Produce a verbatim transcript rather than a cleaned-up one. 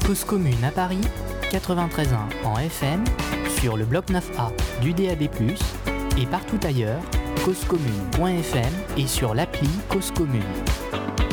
Cause Commune à Paris, quatre-vingt-treize virgule un en F M, sur le bloc neuf A du D A B plus, et partout ailleurs, causecommune point f m et sur l'appli Cause Commune.